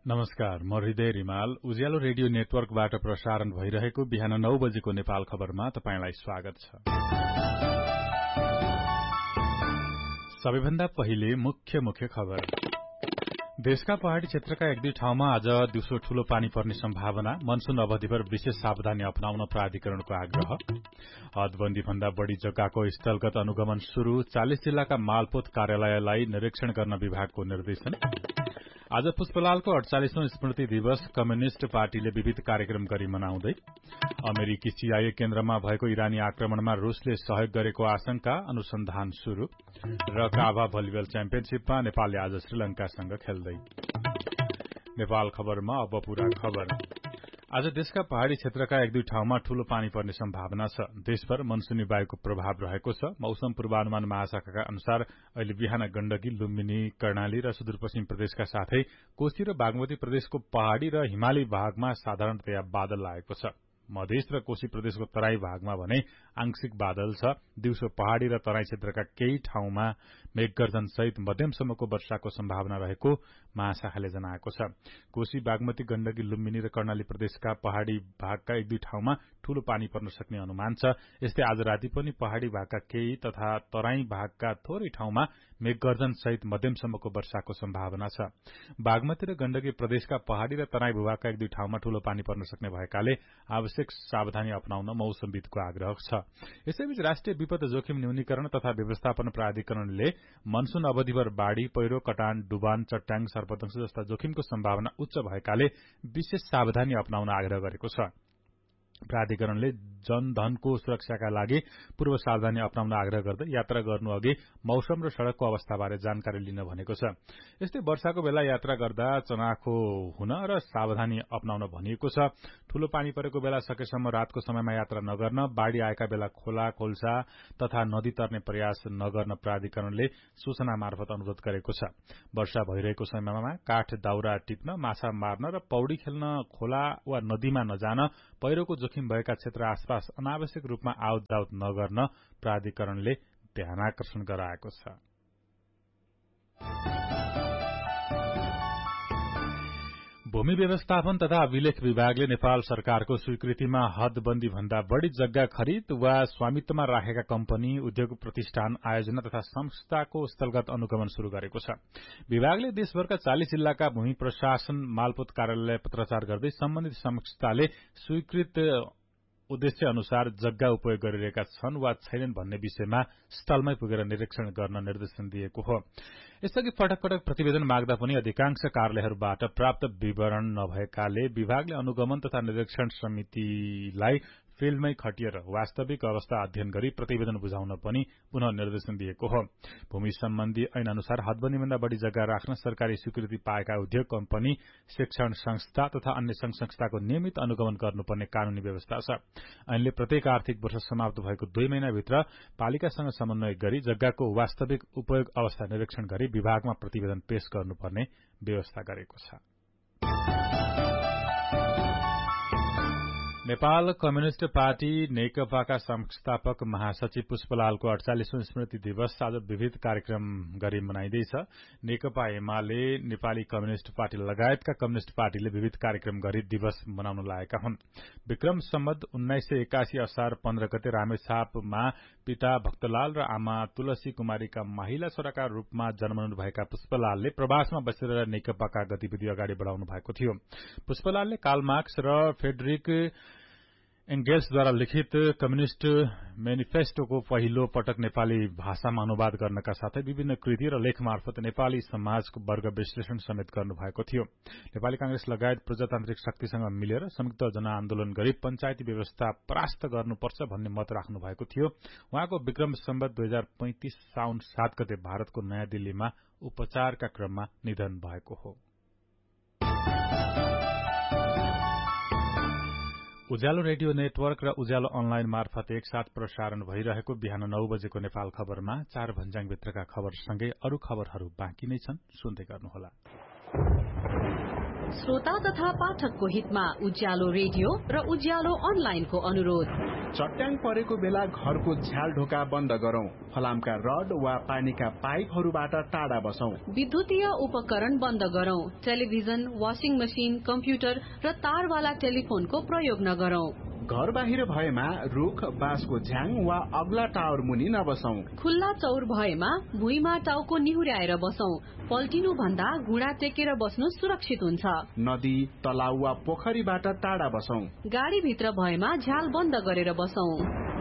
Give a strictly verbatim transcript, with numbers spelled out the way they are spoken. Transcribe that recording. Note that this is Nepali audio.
नमस्कार, म हृदय रिमाल। उज्यालो रेडियो नेटवर्कबाट प्रसारण भइरहेको बिहान नौ बजेको नेपाल खबरमा तपाईंलाई स्वागत छ। सबैभन्दा पहिले मुख्य मुख्य खबर। देशका पहाड़ी क्षेत्रका एक दुई ठाउँमा आज दिउँसो ठूलो पानी पर्ने सम्भावना, मनसून अवधिभर विशेष सावधानी अपनाउन प्राधिकरणको आग्रह। हदबन्दी भन्दा बढ़ी जग्गाको स्थलगत अनुगमन शुरू, चालिस जिल्लाका मालपोत कार्यालयलाई निरीक्षण गर्न विभागको निर्देशन। आज पुष्पलालको अड़चालिसौं स्मृति दिवस, कम्युनिष्ट पार्टीले विविध कार्यक्रम गरी मनाउँदै। अमेरिकी सीआईए केन्द्रमा भएको इरानी आक्रमणमा रूसले सहयोग गरेको आशंका, अनुसन्धान शुरू। र काभा भलिबल च्याम्पियनशीपमा नेपालले आज श्रीलंकासँग खेल्दै। नेपाल खबरमा अब पूरा खबर। आज देशका पहाड़ी क्षेत्रका एक दुई ठाउँमा ठूलो पानी पर्ने सम्भावना छ। देशभर मनसूनी वायुको प्रभाव रहेको छ। मौसम पूर्वानुमान महाशाखाका अनुसार अहिले बिहान गण्डकी, लुम्बिनी, कर्णाली र सुदूरपश्चिम प्रदेशका साथै कोशी र बागमती प्रदेशको पहाड़ी र हिमाली भागमा साधारणतया बादल लागेको छ। मधेस र कोशी प्रदेशको तराई भागमा भने आंशिक बादल छ। दिउँसो पहाड़ी र तराई क्षेत्रका केही ठाउँमा मेघगर्जन सहित मध्यमसम्मको वर्षाको सम्भावना रहेको महाशाखाले जनाएको छ। कोशी, बागमती, गण्डकी, लुम्बिनी र कर्णाली प्रदेशका पहाड़ी भागका एक दुई ठाउँमा ठूलो पानी पर्न सक्ने अनुमान छ। यस्तै आज राति पनि पहाड़ी भागका केही तथा तराई भागका थोरै ठाउँमा मेघगर्जन सहित मध्यमसम्मको वर्षाको सम्भावना छ। बागमती र गण्डकी प्रदेशका पहाड़ी र तराई भूभागका एक दुई ठाउँमा ठूलो पानी पर्न सक्ने भएकाले आवश्यक सावधानी अपनाउन मौसमविदको आग्रह छ। यसैबीच राष्ट्रिय विपद जोखिम न्यूनीकरण तथा व्यवस्थापन प्राधिकरणले मनसून अवधिभर बाढ़ी, पहिरो, कटान, डुबान, चट्याङ, सर्पदंश जस्ता जोखिमको सम्भावना उच्च भएकाले विशेष सावधानी अपनाउन आग्रह गरेको छ। प्राधिकरणले जनधनको सुरक्षाका लागि पूर्व सावधानी अपनाउन आग्रह गर्दै यात्रा गर्नु अघि मौसम र सड़कको अवस्थाबारे जानकारी लिन भनेको छ। यस्तै वर्षाको बेला यात्रा गर्दा चनाखो हुन र सावधानी अपनाउन भनिएको छ। ठूलो पानी परेको बेला सकेसम्म रातको समयमा यात्रा नगर्न, बाढ़ी आएका बेला खोला, खोल्सा तथा नदी तर्ने प्रयास नगर्न प्राधिकरणले सूचना मार्फत अनुरोध गरेको छ। वर्षा भइरहेको समयमा काठ दाउरा टिप्न, माछा मार्न र पौडी खेल्न खोला वा नदीमा नजान, पहिरोको जोखिम भएका क्षेत्र आसपास अनावश्यक रूपमा आवत जावत नगर्न प्राधिकरणले ध्यानाकर्षण गराएको छ। भूमि व्यवस्थापन तथा अभिलेख विभागले नेपाल सरकारको स्वीकृतिमा हदबन्दी भन्दा बढ़ी जग्गा खरिद वा स्वामित्वमा राखेका कम्पनी, उद्योग प्रतिष्ठान, आयोजना तथा संस्थाको स्थलगत अनुगमन शुरू गरेको छ। विभागले देशभरका चालिस जिल्लाका भूमि प्रशासन मालपोत कार्यालयलाई पत्राचार गर्दै सम्बन्धित संस्थाले स्वीकृत उद्देश्य अनुसार जग्गा उपयोग गरिरहेका छन् वा छैनन् भन्ने विषयमा स्थलमै पुगेर निरीक्षण गर्न निर्देशन दिएको हो। यसअघि पटक पटक प्रतिवेदन माग्दा पनि अधिकांश कार्यालयहरूबाट प्राप्त विवरण नभएकाले विभागले अनुगमन तथा निरीक्षण समितिलाई फिल्डमै खटिएर वास्तविक अवस्था अध्ययन गरी प्रतिवेदन बुझाउन पनि पुनः निर्देशन दिएको हो। भूमि सम्बन्धी ऐन अनुसार हदबन्दीभन्दा बढ़ी जग्गा राख्न सरकारी स्वीकृति पाएका उद्योग, कम्पनी, शिक्षण संस्था तथा अन्य संघ संस्थाको नियमित अनुगमन गर्नुपर्ने कानूनी व्यवस्था छ। ऐनले प्रत्येक आर्थिक वर्ष समाप्त भएको दुई महिनाभित्र पालिकासँग समन्वय गरी जग्गाको वास्तविक उपयोग अवस्था निरीक्षण गरी विभागमा प्रतिवेदन पेश गर्नुपर्ने व्यवस्था गरेको छ। नेपाल कम्युनिष्ट पार्टी नेकपाका संस्थापक महासचिव पुष्पलालको अड़चालिसौं स्मृति दिवस आज विविध कार्यक्रम गरी मनाइँदैछ। नेकपा एमाले, नेपाली कम्युनिष्ट पार्टी लगायतका कम्युनिष्ट पार्टीले विविध कार्यक्रम गरी दिवस मनाउन लागेका हुन्। विक्रम सम्वत उन्नाइस सय एकासी असार पन्ध्र गते रामेछापमा पिता भक्तलाल र आमा तुलसी कुमारीका महिला छोराका रूपमा जन्मनु भएका पुष्पलालले प्रवासमा बसेर नेकपाका गतिविधि अगाडि बढ़ाउनु भएको थियो। पुष्पलालले कार्ल मार्क्स र फ्रेडरिक एंगेल्सद्वारा लिखित कम्युनिष्ट मेनिफेस्टोको पहिलो पटक नेपाली भाषामा अनुवाद गर्नका साथै विभिन्न कृति र लेख मार्फत नेपाली समाजको वर्ग विश्लेषण समेत गर्नुभएको थियो। नेपाली कांग्रेस लगायत प्रजातान्त्रिक शक्तिसँग मिलेर संयुक्त जनआन्दोलन गरी पञ्चायती व्यवस्था परास्त गर्नुपर्छ भन्ने मत राख्नु भएको थियो। उहाँको विक्रम सम्वत दुई हजार पैंतिस साउन सात गते भारतको नयाँ दिल्लीमा उपचारका क्रममा निधन भएको हो। उज्यालो रेडियो नेटवर्क र उज्यालो अनलाइन मार्फत एकसाथ प्रसारण भइरहेको बिहान नौ बजेको नेपाल खबरमा चार भन्ज्याङभित्रका खबरसँगै अरू खबरहरू बाँकी नै छन्, सुन्दै गर्नुहोला। श्रोता तथा पाठकको हितमा उज्यालो रेडियो र उज्यालो अनलाइनको अनुरोध। चट्याङ परेको बेला घरको झ्याल ढोका बन्द गरौं। फलामका रड वा पानीका पाइपहरूबाट टाढा बसौं। विद्युतीय उपकरण बन्द गरौं। टेलिभिजन, वाशिङ मशिन, कम्प्युटर र तारवाला टेलिफोनको प्रयोग नगरौं। घर बाहिर भएमा रुख, बाँसको झ्याङ वा अग्ला टावर मुनि नबसौं। खुल्ला चौर भएमा भुइँमा टाउको निहुर्याएर बसौं। पल्टिनु भन्दा घुँडा टेकेर बस्नु सुरक्षित हुन्छ। नदी, तलाउ वा पोखरीबाट टाढा बसौं। गाडी भित्र भएमा झ्याल बन्द गरेर बसौं।